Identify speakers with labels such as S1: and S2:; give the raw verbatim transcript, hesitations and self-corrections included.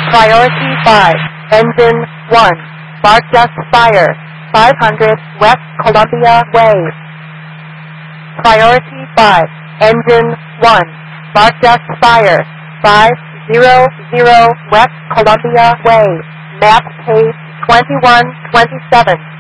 S1: Priority five, Engine one, Spark Just Fire, five hundred West Columbia Way. Priority five, Engine one, Spark Just Fire, five hundred West Columbia Way. Map page twenty-one twenty-seven.